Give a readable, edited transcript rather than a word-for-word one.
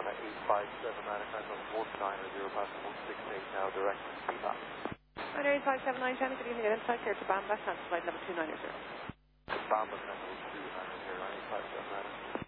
857 Manor, 190 now, direct to Seabass. Ryanair 857 China, good evening, inside here to Bamba, flight level 290. Bamba, Level 290, Ryanair 857 Manor.